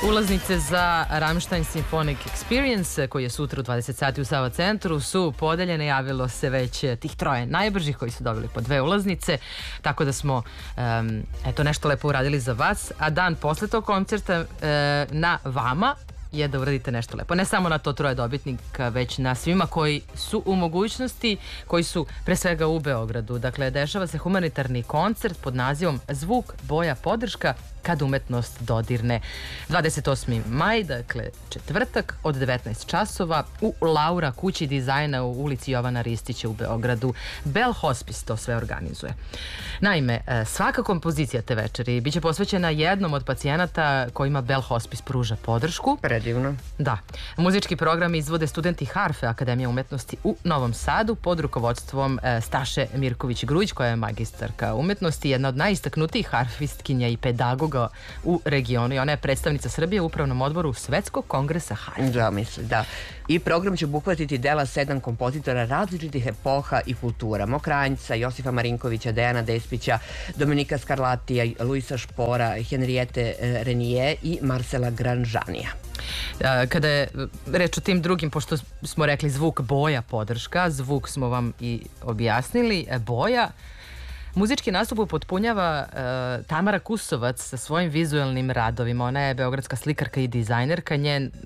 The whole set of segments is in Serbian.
Ulaznice za Rammstein Symphonic Experience, koji je sutra u 20 sati u Sava centru, su podeljene. Javilo se već tih troje najbržih koji su dobili po 2 ulaznice, tako da smo nešto lepo uradili za vas, a dan posle tog koncerta na vama je da uradite nešto lepo. Ne samo na to troje dobitnika, već na svima koji su u mogućnosti, koji su pre svega u Beogradu. Dakle, dešava se humanitarni koncert pod nazivom Zvuk, boja, podrška kad umetnost dodirne. 28. maj, dakle četvrtak, od 19 časova u Laura kući dizajna u ulici Jovana Ristića u Beogradu. Bell Hospice to sve organizuje. Naime, svaka kompozicija te večeri biće posvećena jednom od pacijenata kojima Bell Hospice pruža podršku. Predivno. Da. Muzički program izvode studenti Harfe Akademije umetnosti u Novom Sadu pod rukovodstvom Staše Mirković-Grujić, koja je magistarka umetnosti, jedna od najistaknutijih harfistkinja i pedagoga u regionu, i ona je predstavnica Srbije u upravnom odboru Svetskog kongresa harfe. Da, mislim, da. I program će obuhvatiti dela 7 kompozitora različitih epoha i kultura. Mokranjca, Josifa Marinkovića, Dejana Despića, Dominika Skarlatija, Luisa Špora, Henriete Renije i Marcela Granžanija. Kada je reč o tim drugim, pošto smo rekli zvuk, boja, podrška, zvuk smo vam i objasnili, boja, muzički nastup upotpunjava Tamara Kusovac sa svojim vizualnim radovima. Ona je beogradska slikarka i dizajnerka,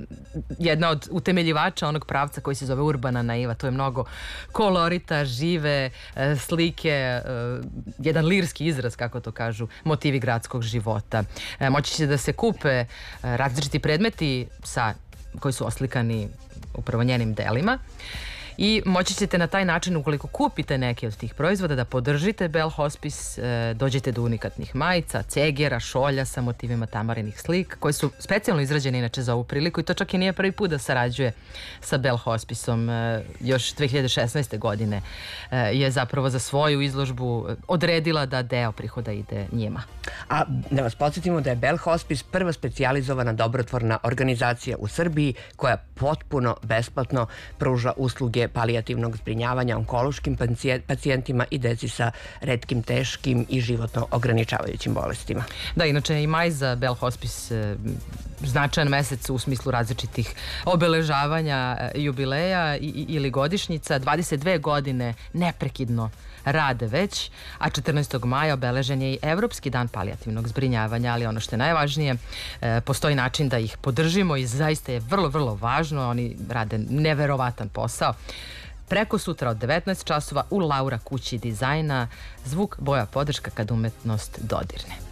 jedna od utemeljivača onog pravca koji se zove urbana naiva. To je mnogo kolorita, žive slike, jedan lirski izraz, kako to kažu, motivi gradskog života. Moći će da se kupe različiti predmeti koji su oslikani upravo njenim delima. I moći ćete na taj način, ukoliko kupite neke od tih proizvoda, da podržite Bell Hospice, dođete do unikatnih majica, cegera, šolja sa motivima Tamarinih slika, koji su specijalno izrađeni inače za ovu priliku, i to čak i nije prvi put da sarađuje sa Bell Hospiceom. Još 2016. godine je zapravo za svoju izložbu odredila da deo prihoda ide njima. A da vas podsjetimo da je Bell Hospice prva specijalizovana dobrotvorna organizacija u Srbiji koja potpuno besplatno pruža usluge palijativnog zbrinjavanja onkološkim pacijentima i deci sa retkim, teškim i životno ograničavajućim bolestima. Da, inače i maj za Bell Hospice značajan mesec u smislu različitih obeležavanja jubileja ili godišnjica. 22 godine neprekidno rade već, a 14. maja obeležen je i Evropski dan palijativnog zbrinjavanja, ali ono što je najvažnije, postoji način da ih podržimo i zaista je vrlo, vrlo važno. Oni rade neverovatan posao. Preko sutra od 19 časova u Laura kući dizajna, zvuk, boja, podrška kad umetnost dodirne.